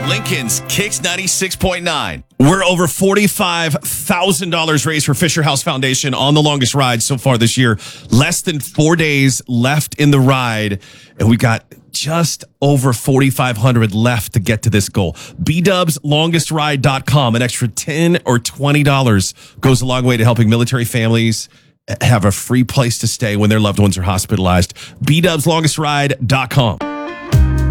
Lincoln's Kicks 96.9. We're over $45,000 raised for Fisher House Foundation on the longest ride so far this year. Less than 4 days left in the ride, and we got just over 4,500 left to get to this goal. bdubslongestride.com. An extra $10 or $20 goes a long way to helping military families have a free place to stay when their loved ones are hospitalized. bdubslongestride.com.